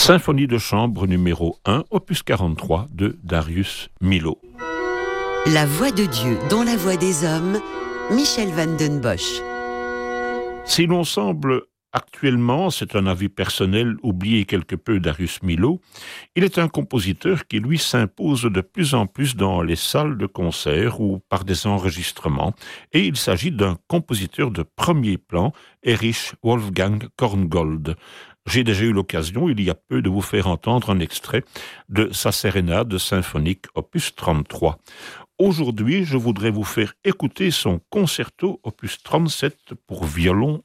Symphonie de chambre numéro 1, opus 43 de Darius Milhaud. La voix de Dieu dans la voix des hommes, Michel van den Bosch. Si l'on semble actuellement, c'est un avis personnel, oublier quelque peu Darius Milhaud, il est un compositeur qui, lui, s'impose de plus en plus dans les salles de concert ou par des enregistrements, et il s'agit d'un compositeur de premier plan, Erich Wolfgang Korngold. J'ai déjà eu l'occasion, il y a peu, de vous faire entendre un extrait de sa sérénade symphonique opus 33. Aujourd'hui, je voudrais vous faire écouter son concerto opus 37 pour violoncelle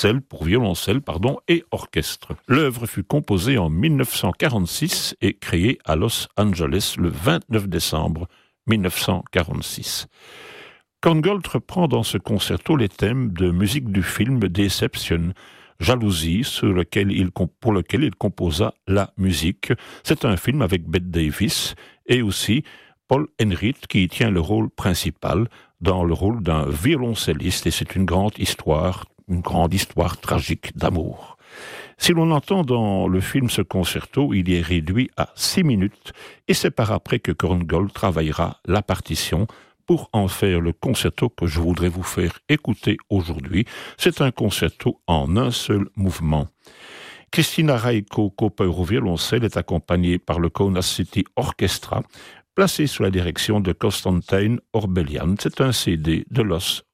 et orchestre. L'œuvre fut composée en 1946 et créée à Los Angeles le 29 décembre 1946. Korngold reprend dans ce concerto les thèmes de musique du film Deception, Jalousie, pour lequel il composa la musique. C'est un film avec Bette Davis et aussi Paul Enright qui y tient le rôle principal dans le rôle d'un violoncelliste, et c'est une grande histoire tragique d'amour. Si l'on entend dans le film ce concerto, il est réduit à 6 minutes et c'est par après que Korngold travaillera la partition pour en faire le concerto que je voudrais vous faire écouter aujourd'hui. C'est un concerto en un seul mouvement. Christina Raiko Cooper au violoncelle est accompagnée par le Kaunas City Orchestra, placé sous la direction de Konstantin Orbelian. C'est un CD de Los